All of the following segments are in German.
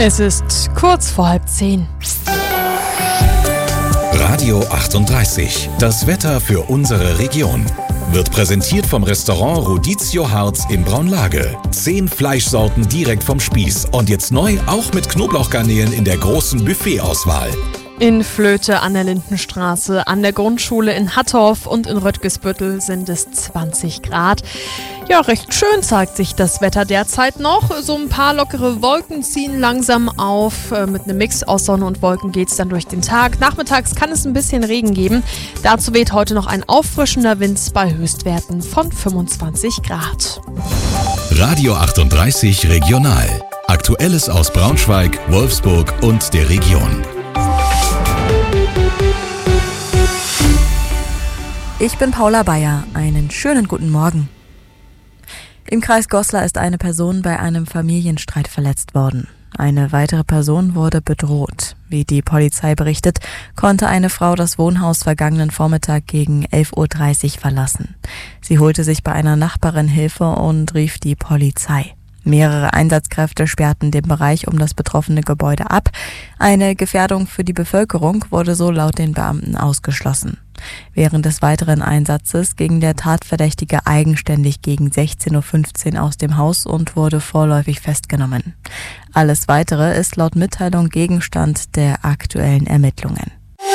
Es ist kurz vor 9:30. Radio 38, das Wetter für unsere Region. Wird präsentiert vom Restaurant Rodizio Harz in Braunlage. 10 Fleischsorten direkt vom Spieß und jetzt neu auch mit Knoblauchgarnelen in der großen Buffetauswahl. In Vlöte an der Lindenstraße, an der Grundschule in Hattorf und in Röttgesbüttel sind es 20 Grad. Ja, recht schön zeigt sich das Wetter derzeit noch. So ein paar lockere Wolken ziehen langsam auf. Mit einem Mix aus Sonne und Wolken geht es dann durch den Tag. Nachmittags kann es ein bisschen Regen geben. Dazu weht heute noch ein auffrischender Wind bei Höchstwerten von 25 Grad. Radio 38 Regional. Aktuelles aus Braunschweig, Wolfsburg und der Region. Ich bin Paula Bayer. Einen schönen guten Morgen. Im Kreis Goslar ist eine Person bei einem Familienstreit verletzt worden. Eine weitere Person wurde bedroht. Wie die Polizei berichtet, konnte eine Frau das Wohnhaus vergangenen Vormittag gegen 11:30 Uhr verlassen. Sie holte sich bei einer Nachbarin Hilfe und rief die Polizei. Mehrere Einsatzkräfte sperrten den Bereich um das betroffene Gebäude ab. Eine Gefährdung für die Bevölkerung wurde so laut den Beamten ausgeschlossen. Während des weiteren Einsatzes ging der Tatverdächtige eigenständig gegen 16:15 Uhr aus dem Haus und wurde vorläufig festgenommen. Alles Weitere ist laut Mitteilung Gegenstand der aktuellen Ermittlungen.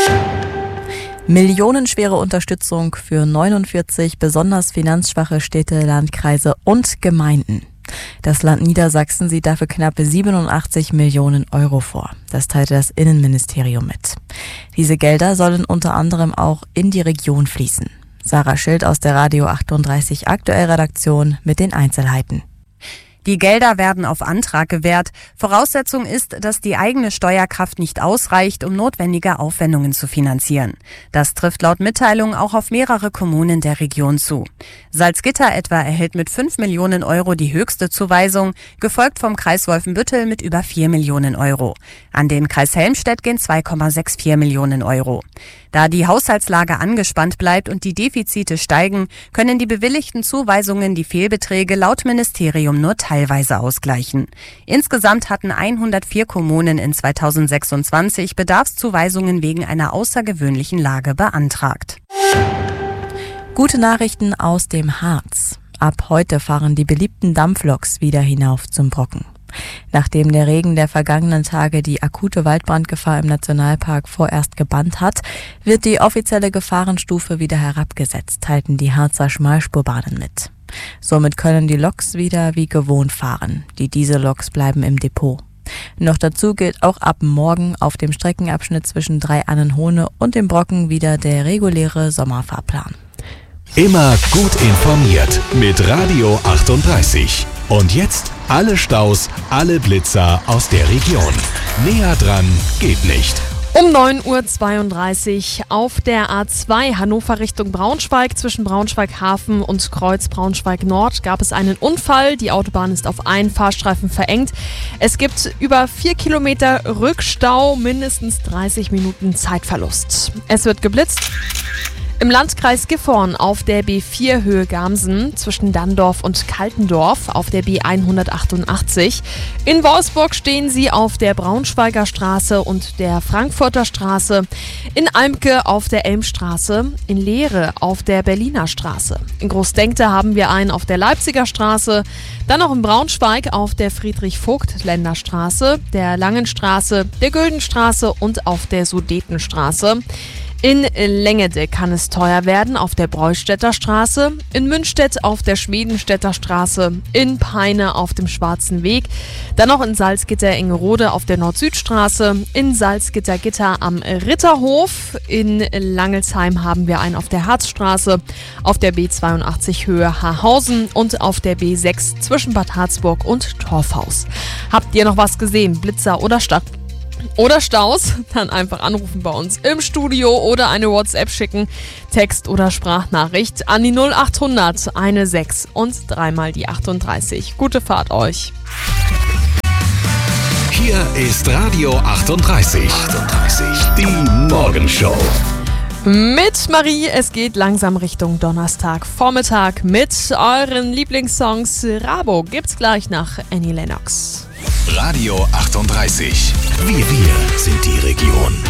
Millionenschwere Unterstützung für 49 besonders finanzschwache Städte, Landkreise und Gemeinden. Das Land Niedersachsen sieht dafür knapp 87 Millionen Euro vor. Das teilte das Innenministerium mit. Diese Gelder sollen unter anderem auch in die Region fließen. Sarah Schild aus der Radio 38 Aktuell-Redaktion mit den Einzelheiten. Die Gelder werden auf Antrag gewährt. Voraussetzung ist, dass die eigene Steuerkraft nicht ausreicht, um notwendige Aufwendungen zu finanzieren. Das trifft laut Mitteilung auch auf mehrere Kommunen der Region zu. Salzgitter etwa erhält mit 5 Millionen Euro die höchste Zuweisung, gefolgt vom Kreis Wolfenbüttel mit über 4 Millionen Euro. An den Kreis Helmstedt gehen 2,64 Millionen Euro. Da die Haushaltslage angespannt bleibt und die Defizite steigen, können die bewilligten Zuweisungen die Fehlbeträge laut Ministerium nur teilweise ausgleichen. Insgesamt hatten 104 Kommunen in 2026 Bedarfszuweisungen wegen einer außergewöhnlichen Lage beantragt. Gute Nachrichten aus dem Harz. Ab heute fahren die beliebten Dampfloks wieder hinauf zum Brocken. Nachdem der Regen der vergangenen Tage die akute Waldbrandgefahr im Nationalpark vorerst gebannt hat, wird die offizielle Gefahrenstufe wieder herabgesetzt, teilten die Harzer Schmalspurbahnen mit. Somit können die Loks wieder wie gewohnt fahren. Die Dieselloks bleiben im Depot. Noch dazu gilt auch ab morgen auf dem Streckenabschnitt zwischen Dreiannenhohne und dem Brocken wieder der reguläre Sommerfahrplan. Immer gut informiert mit Radio 38. Und jetzt alle Staus, alle Blitzer aus der Region. Näher dran geht nicht. Um 9:32 Uhr auf der A2 Hannover Richtung Braunschweig zwischen Braunschweig-Hafen und Kreuz Braunschweig-Nord gab es einen Unfall. Die Autobahn ist auf einen Fahrstreifen verengt. Es gibt über 4 Kilometer Rückstau, mindestens 30 Minuten Zeitverlust. Es wird geblitzt. Im Landkreis Gifhorn auf der B4 Höhe Gamsen zwischen Dandorf und Kaltendorf auf der B188. In Wolfsburg stehen sie auf der Braunschweiger Straße und der Frankfurter Straße. In Almke auf der Elmstraße. In Lehre auf der Berliner Straße. In Großdenkte haben wir einen auf der Leipziger Straße. Dann noch in Braunschweig auf der Friedrich-Vogt-Länder Straße, der Langenstraße, der Güldenstraße und auf der Sudetenstraße. In Lengede kann es teuer werden auf der Breustädter Straße, in Münstedt auf der Schwedenstädter Straße, in Peine auf dem Schwarzen Weg, dann noch in Salzgitter-Engerode auf der Nord-Süd-Straße, in Salzgitter-Gitter am Ritterhof, in Langelsheim haben wir einen auf der Harzstraße, auf der B82 Höhe Haarhausen und auf der B6 zwischen Bad Harzburg und Torfhaus. Habt ihr noch was gesehen? Blitzer oder Staus, dann einfach anrufen bei uns im Studio oder eine WhatsApp schicken, Text- oder Sprachnachricht an die 0800 16 und 3 die 38. Gute Fahrt euch. Hier ist Radio 38. Die Morgenshow. Mit Marie, es geht langsam Richtung Donnerstagvormittag mit euren Lieblingssongs. Rabo gibt's gleich nach Annie Lennox. Radio 38. Wir sind die Region.